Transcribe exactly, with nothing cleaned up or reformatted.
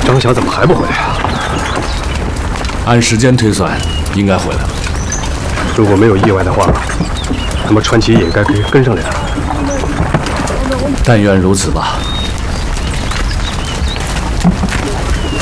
张霞怎么还不回来啊？ 按时间推算，应该回来了。 如果没有意外的话，那么传奇也该跟跟上来了。但愿如此吧。